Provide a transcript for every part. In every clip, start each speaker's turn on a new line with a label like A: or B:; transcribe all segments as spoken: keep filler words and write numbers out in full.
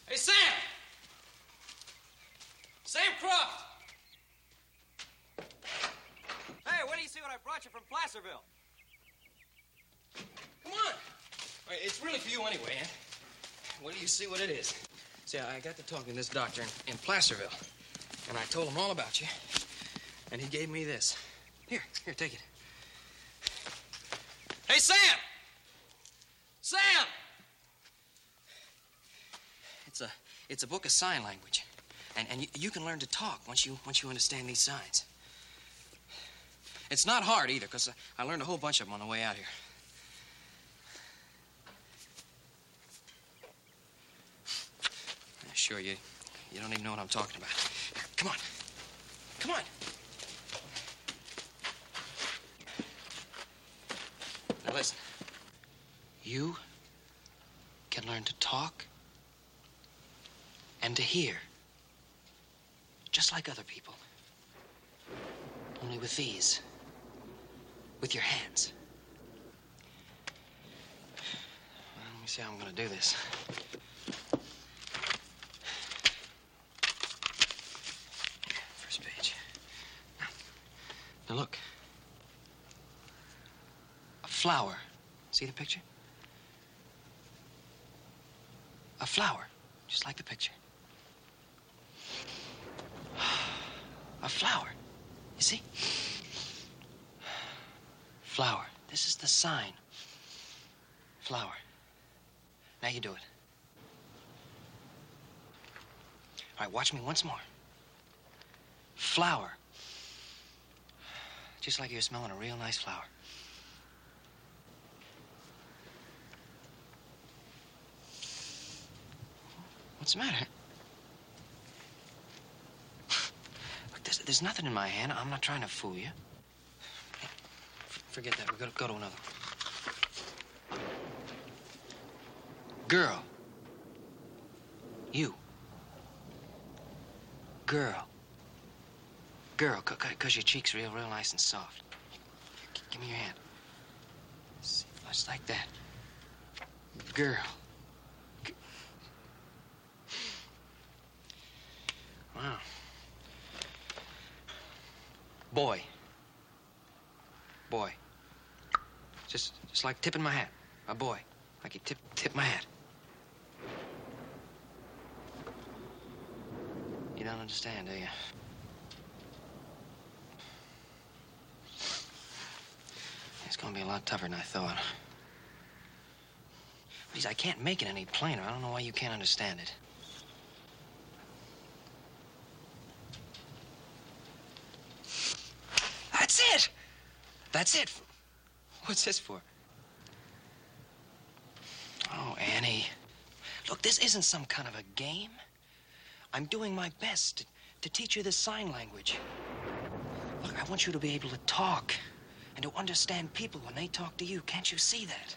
A: Hey, Sam! Sam Croft! Hey, wait till you see what I brought you from Placerville. Come on. All right, it's really for you anyway, eh? Wait till you see what it is. See, I got to talking to this doctor in, in Placerville, and I told him all about you, and he gave me this. Here, here, take it. Hey, Sam! Sam! It's a, it's a book of sign language, and, and you, you can learn to talk once you, once you understand these signs. It's not hard either, because I, I learned a whole bunch of them on the way out here. Yeah, sure, you, you don't even know what I'm talking about. Here, come on. Come on. Now listen. You can learn to talk and to hear, just like other people. Only with these, with your hands. Well, let me see how I'm gonna do this. First page. Now, now look. A flower. See the picture? A flower, just like the picture. A flower. You see? Flower. This is the sign. Flower. Now you do it. All right, watch me once more. Flower. Just like you're smelling a real nice flower. What's the matter? Look, there's, there's nothing in my hand. I'm not trying to fool you. F forget that. We're gonna go to another one. Girl. You. Girl. Girl, because your cheek's real, real nice and soft. G give me your hand. See, just like that. Girl. G wow. Boy. Boy. Just, just like tipping my hat. A boy. Like you tip, tip my hat. You don't understand, do you? It's gonna be a lot tougher than I thought. Please, I can't make it any plainer. I don't know why you can't understand it. That's it! That's it. What's this for? Oh, Annie. Look, this isn't some kind of a game. I'm doing my best to, to teach you the sign language. Look, I want you to be able to talk and to understand people when they talk to you. Can't you see that?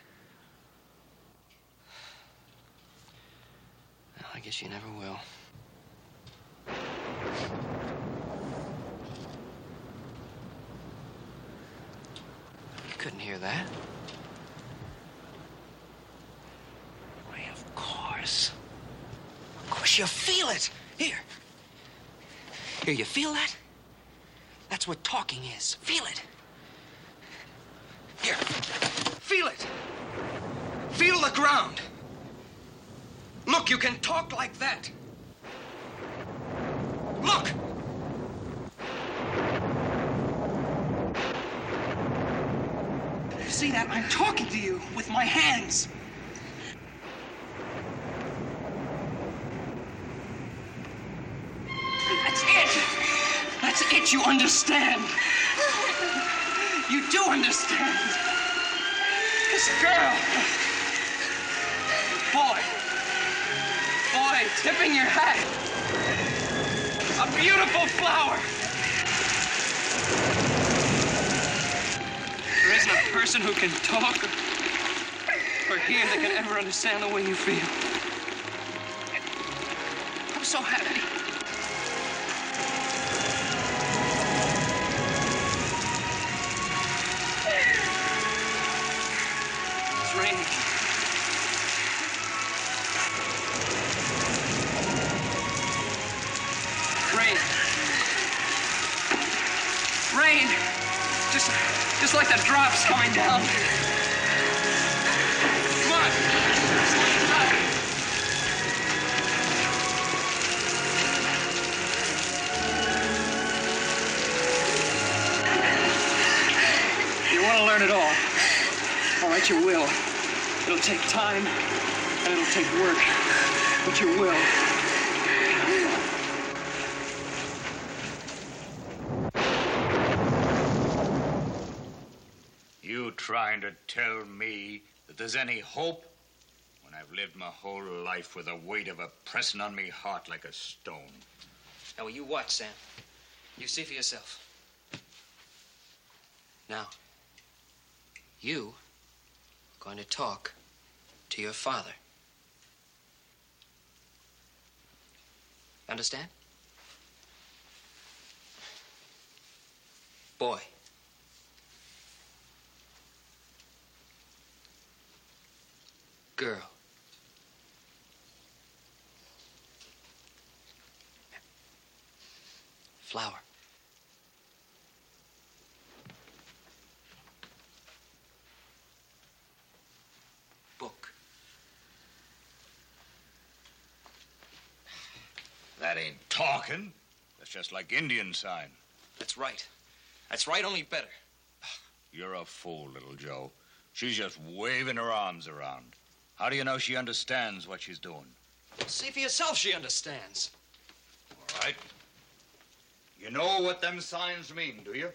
A: Well, I guess you never will. You couldn't hear that. Why, of course. Of course you feel it. Here. Here, you feel that? That's what talking is. Feel it. Here. Feel it. Feel the ground. Look, you can talk like that. Look! See that? I'm talking to you with my hands. That's it. That's it. You understand. You do understand. This girl. Boy. Boy, tipping your hat. A beautiful flower. There isn't a person who can talk or, or hear that can ever understand the way you feel. I'm so happy. It's raining. Just like the drops coming down. Come on. You want to learn it all. All right, you will. It'll take time, and it'll take work, but you will.
B: You trying to tell me that there's any hope when I've lived my whole life with the weight of it pressing on me heart like a stone?
A: Now, will you watch, Sam? You see for yourself. Now, you are going to talk to your father. Understand? Boy. Girl. Flower. Book.
B: That ain't talking. That's just like Indian sign.
A: That's right. That's right, only better.
B: You're a fool, little Joe. She's just waving her arms around. How do you know she understands what she's doing?
A: See for yourself she understands.
B: All right. You know what them signs mean, do you?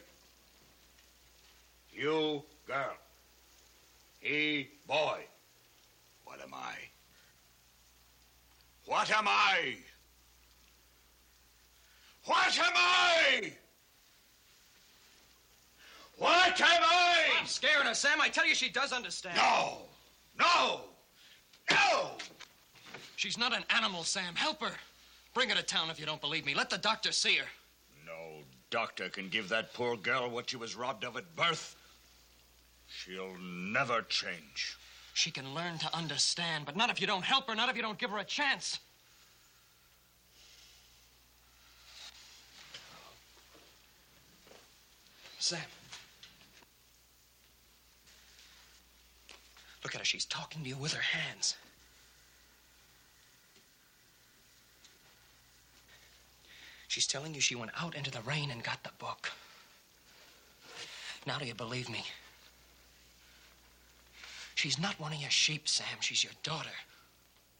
B: You, girl. He, boy. What am I? What am I? What am I? What am I?
A: I'm scaring her, Sam. I tell you, she does understand.
B: No. No. No!
A: She's not an animal, Sam. Help her. Bring her to town if you don't believe me. Let the doctor see her.
B: No doctor can give that poor girl what she was robbed of at birth. She'll never change.
A: She can learn to understand, but not if you don't help her, not if you don't give her a chance. Sam. Look at her. She's talking to you with her hands. She's telling you she went out into the rain and got the book. Now do you believe me? She's not one of your sheep, Sam. She's your daughter.